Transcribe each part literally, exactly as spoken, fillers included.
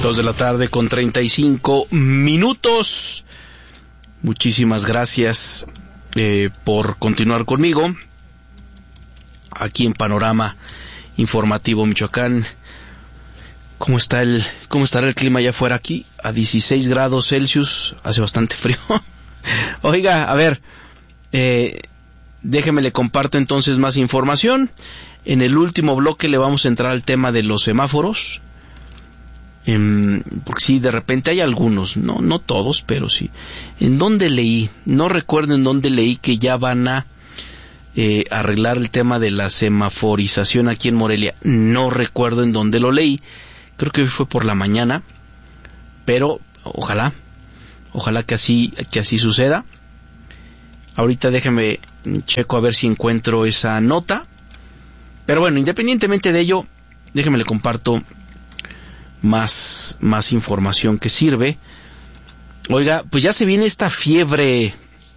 Dos de la tarde con treinta y cinco minutos. Muchísimas gracias eh, por continuar conmigo aquí en Panorama Informativo Michoacán. ¿Cómo está el, cómo estará el clima allá afuera? Aquí a dieciséis grados Celsius, hace bastante frío. Oiga, a ver, eh, déjeme le comparto entonces más información. En el último bloque le vamos a entrar al tema de los semáforos. Eh, porque sí, de repente hay algunos, no, no todos, pero sí. ¿En dónde leí? No recuerdo en dónde leí que ya van a eh, arreglar el tema de la semaforización aquí en Morelia. No recuerdo en dónde lo leí. Creo que hoy fue por la mañana, pero ojalá, ojalá que así, que así suceda. Ahorita déjeme checo a ver si encuentro esa nota. Pero bueno, independientemente de ello, déjeme le comparto más, más información que sirve. Oiga, pues ya se viene esta fiebre,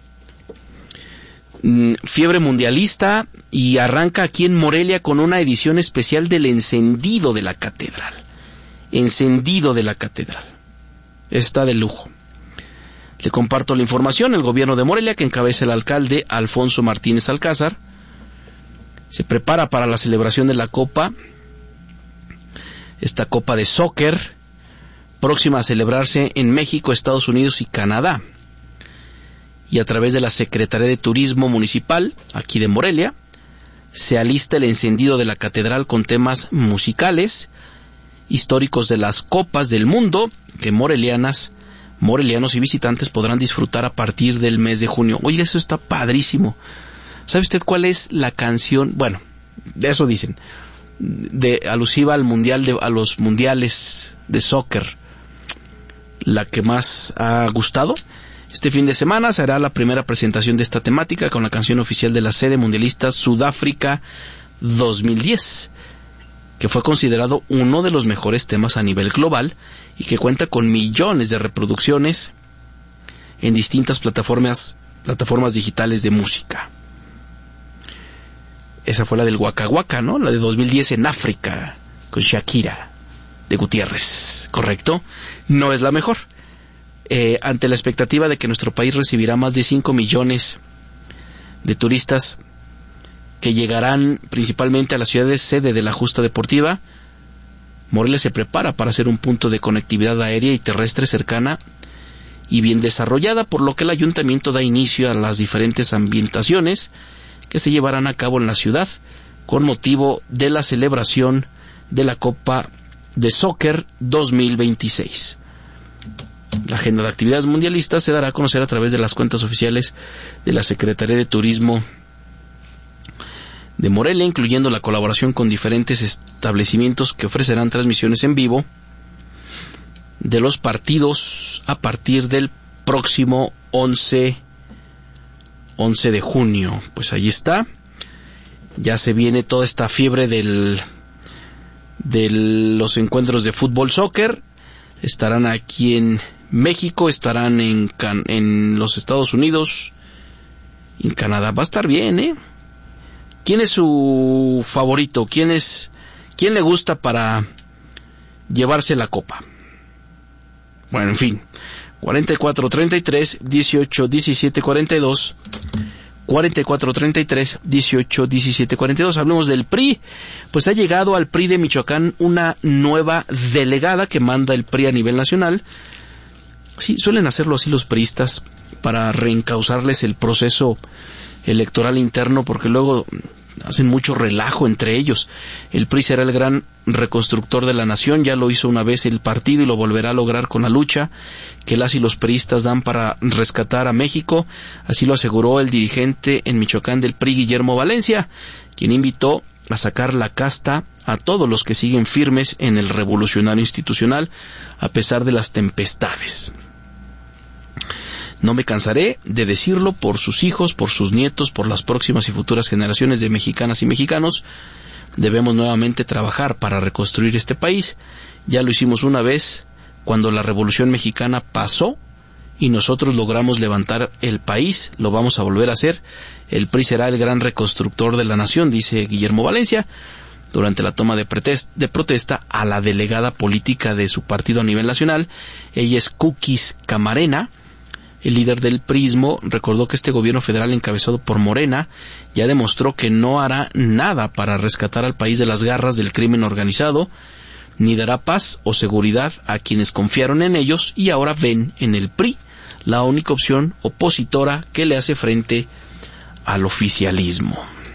fiebre mundialista, y arranca aquí en Morelia con una edición especial del encendido de la catedral. Encendido de la catedral. Está de lujo. Le comparto la información. El gobierno de Morelia, que encabeza el alcalde Alfonso Martínez Alcázar, se prepara para la celebración de la Copa, esta Copa de Soccer, próxima a celebrarse en México, Estados Unidos y Canadá. Y a través de la Secretaría de Turismo Municipal, aquí de Morelia, se alista el encendido de la catedral con temas musicales, históricos de las copas del mundo, que morelianas, morelianos y visitantes podrán disfrutar a partir del mes de junio. Oye, eso está padrísimo. ¿Sabe usted cuál es la canción? Bueno, de eso dicen, de alusiva al mundial, de, a los mundiales de soccer, la que más ha gustado. Este fin de semana será la primera presentación de esta temática con la canción oficial de la sede mundialista Sudáfrica dos mil diez, que fue considerado uno de los mejores temas a nivel global y que cuenta con millones de reproducciones en distintas plataformas, plataformas digitales de música. Esa fue la del Waka Waka, ¿no? La de dos mil diez en África, con Shakira de Gutiérrez, ¿correcto? No es la mejor. Eh, ante la expectativa de que nuestro país recibirá más de cinco millones de turistas que llegarán principalmente a las ciudades sede de la justa deportiva, Morelia se prepara para ser un punto de conectividad aérea y terrestre cercana y bien desarrollada, por lo que el ayuntamiento da inicio a las diferentes ambientaciones que se llevarán a cabo en la ciudad con motivo de la celebración de la Copa de Soccer dos mil veintiséis. La agenda de actividades mundialistas se dará a conocer a través de las cuentas oficiales de la Secretaría de Turismo de Morelia, incluyendo la colaboración con diferentes establecimientos que ofrecerán transmisiones en vivo de los partidos a partir del próximo once de junio. Pues ahí está. Ya se viene toda esta fiebre del de los encuentros de fútbol soccer. Estarán aquí en México, estarán en, Can- en los Estados Unidos, en Canadá. Va a estar bien, ¿eh? ¿Quién es su favorito? ¿Quién es, quién le gusta para llevarse la copa? Bueno, en fin. cuarenta y cuatro treinta y tres dieciocho diecisiete cuarenta y dos. cuarenta y cuatro treinta y tres dieciocho diecisiete cuarenta y dos. Hablemos del P R I. Pues ha llegado al P R I de Michoacán una nueva delegada que manda el P R I a nivel nacional. Sí, suelen hacerlo así los priistas para reencauzarles el proceso electoral interno, porque luego hacen mucho relajo entre ellos. El P R I será el gran reconstructor de la nación, ya lo hizo una vez el partido y lo volverá a lograr con la lucha que las y los priistas dan para rescatar a México. Así lo aseguró el dirigente en Michoacán del P R I, Guillermo Valencia, quien invitó a sacar la casta a todos los que siguen firmes en el revolucionario institucional a pesar de las tempestades. No me cansaré de decirlo por sus hijos, por sus nietos, por las próximas y futuras generaciones de mexicanas y mexicanos. Debemos nuevamente trabajar para reconstruir este país. Ya lo hicimos una vez cuando la Revolución Mexicana pasó y nosotros logramos levantar el país. Lo vamos a volver a hacer. El P R I será el gran reconstructor de la nación, dice Guillermo Valencia. durante la toma de, pretest- de protesta a la delegada política de su partido a nivel nacional. Ella es Cookies Camarena. El líder del prismo recordó que este gobierno federal encabezado por Morena ya demostró que no hará nada para rescatar al país de las garras del crimen organizado, ni dará paz o seguridad a quienes confiaron en ellos y ahora ven en el P R I la única opción opositora que le hace frente al oficialismo.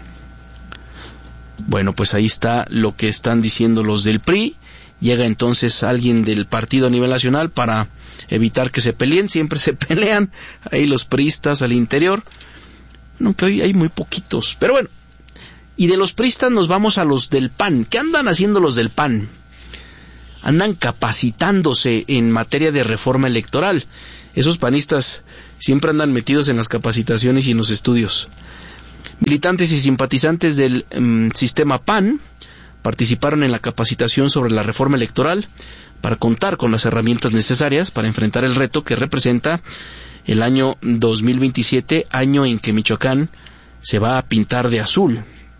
Bueno, pues ahí está lo que están diciendo los del P R I. Llega entonces alguien del partido a nivel nacional para evitar que se peleen. Siempre se pelean ahí los priistas al interior, aunque hoy hay muy poquitos, pero bueno. Y de los priistas nos vamos a los del P A N. ¿Qué andan haciendo los del P A N? Andan capacitándose en materia de reforma electoral. Esos panistas siempre andan metidos en las capacitaciones y en los estudios. Militantes y simpatizantes del um, sistema P A N participaron en la capacitación sobre la reforma electoral para contar con las herramientas necesarias para enfrentar el reto que representa el año dos mil veintisiete, año en que Michoacán se va a pintar de azul.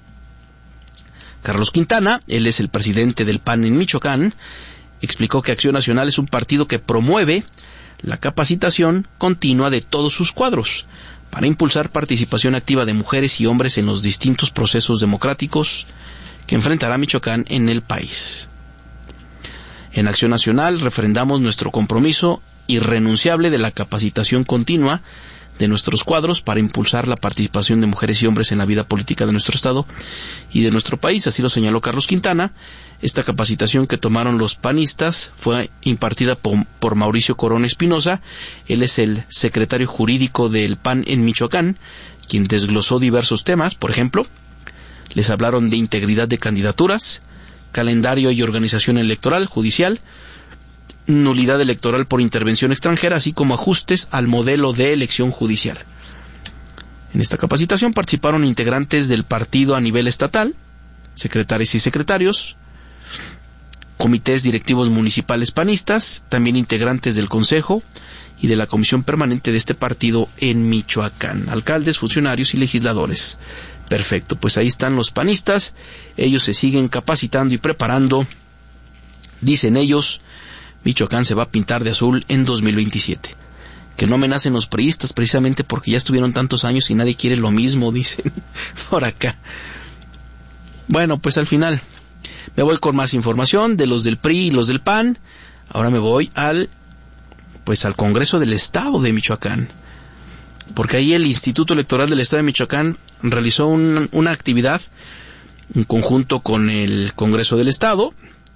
Carlos Quintana, él es el presidente del P A N en Michoacán, explicó que Acción Nacional es un partido que promueve la capacitación continua de todos sus cuadros para impulsar participación activa de mujeres y hombres en los distintos procesos democráticos que enfrentará Michoacán en el país. En Acción Nacional refrendamos nuestro compromiso irrenunciable de la capacitación continua de nuestros cuadros para impulsar la participación de mujeres y hombres en la vida política de nuestro estado y de nuestro país, así lo señaló Carlos Quintana. Esta capacitación que tomaron los panistas fue impartida por, por Mauricio Corona Espinosa. Él es el secretario jurídico del P A N en Michoacán, quien desglosó diversos temas. Por ejemplo, les hablaron de integridad de candidaturas, calendario y organización electoral, judicial, nulidad electoral por intervención extranjera, así como ajustes al modelo de elección judicial. En esta capacitación participaron integrantes del partido a nivel estatal, secretarias y secretarios, comités directivos municipales panistas, también integrantes del Consejo y de la Comisión Permanente de este partido en Michoacán, alcaldes, funcionarios y legisladores. Perfecto, pues ahí están los panistas, ellos se siguen capacitando y preparando. Dicen ellos, Michoacán se va a pintar de azul en dos mil veintisiete. Que no amenacen los priistas precisamente porque ya estuvieron tantos años y nadie quiere lo mismo, dicen por acá. Bueno, pues al final me voy con más información de los del P R I y los del P A N. Ahora me voy al pues al Congreso del Estado de Michoacán, porque ahí el Instituto Electoral del Estado de Michoacán realizó un, una actividad en conjunto con el Congreso del Estado,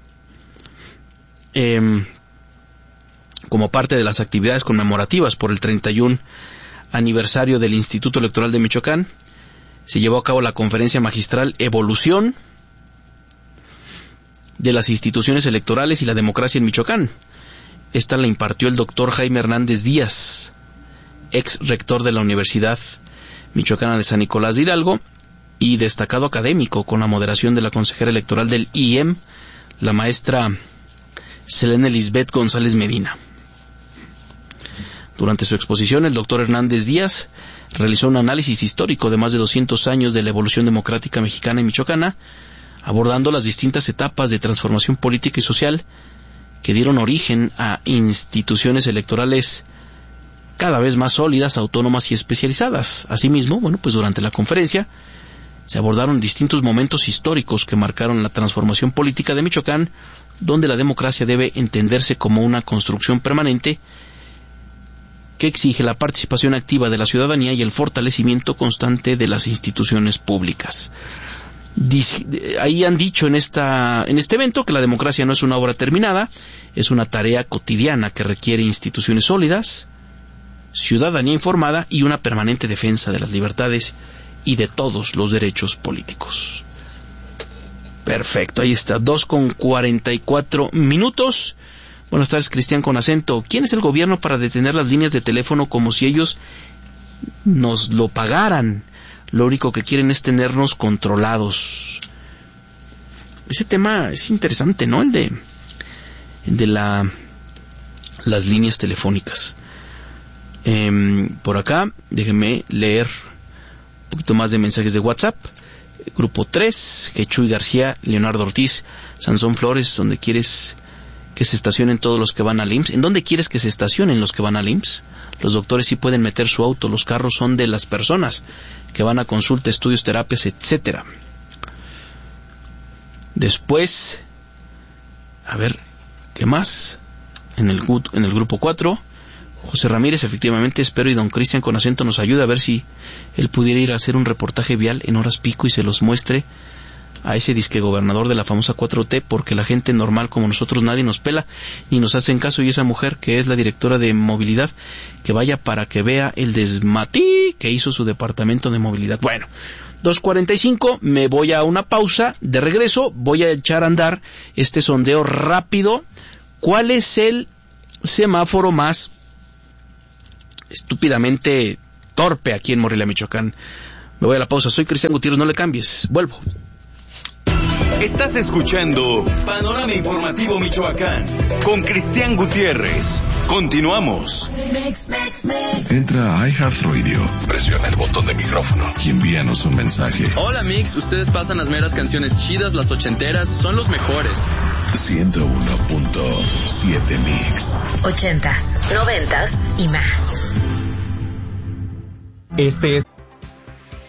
eh, como parte de las actividades conmemorativas por el treinta y un aniversario del Instituto Electoral de Michoacán. Se llevó a cabo la conferencia magistral Evolución de las instituciones electorales y la democracia en Michoacán. Esta la impartió el doctor Jaime Hernández Díaz, ex rector de la Universidad Michoacana de San Nicolás de Hidalgo y destacado académico, con la moderación de la consejera electoral del I E M, la maestra Selene Lisbeth González Medina. Durante su exposición, el doctor Hernández Díaz realizó un análisis histórico de más de doscientos años de la evolución democrática mexicana y michoacana, abordando las distintas etapas de transformación política y social que dieron origen a instituciones electorales cada vez más sólidas, autónomas y especializadas. Asimismo, bueno, pues durante la conferencia se abordaron distintos momentos históricos que marcaron la transformación política de Michoacán, donde la democracia debe entenderse como una construcción permanente que exige la participación activa de la ciudadanía y el fortalecimiento constante de las instituciones públicas. Ahí han dicho en esta en este evento que la democracia no es una obra terminada, es una tarea cotidiana que requiere instituciones sólidas, ciudadanía informada y una permanente defensa de las libertades y de todos los derechos políticos. Perfecto, ahí está, dos con cuarenta y cuatro minutos. Buenas tardes, Cristian con acento. ¿Quién es el gobierno para detener las líneas de teléfono como si ellos nos lo pagaran? Lo único que quieren es tenernos controlados. Ese tema es interesante, ¿no? El de, el de la, las líneas telefónicas. Eh, por acá, déjenme leer un poquito más de mensajes de WhatsApp. Grupo tres, que Chuy García, Leonardo Ortiz, Sansón Flores, donde quieres que se estacionen todos los que van al I M S S. ¿En dónde quieres que se estacionen los que van al I M S S? Los doctores sí pueden meter su auto, los carros son de las personas que van a consulta, estudios, terapias, etcétera. Después, a ver, ¿qué más? En el, en el grupo cuatro, José Ramírez, efectivamente, espero y don Cristian con acento nos ayude a ver si él pudiera ir a hacer un reportaje vial en horas pico y se los muestre a ese disque gobernador de la famosa cuatro T, porque la gente normal como nosotros nadie nos pela ni nos hacen caso, y esa mujer que es la directora de movilidad, que vaya para que vea el desmatí que hizo su departamento de movilidad. Bueno, dos cuarenta y cinco, me voy a una pausa, de regreso voy a echar a andar este sondeo rápido. ¿Cuál es el semáforo más estúpidamente torpe aquí en Morelia, Michoacán? Me voy a la pausa, soy Cristian Gutiérrez, no le cambies, vuelvo. Estás escuchando Panorama Informativo Michoacán con Cristian Gutiérrez. Continuamos. Entra a iHeartRadio, presiona el botón de micrófono y envíanos un mensaje. Hola Mix, ustedes pasan las meras canciones chidas, las ochenteras, son los mejores. ciento uno punto siete Mix. Ochentas, noventas y más. Este es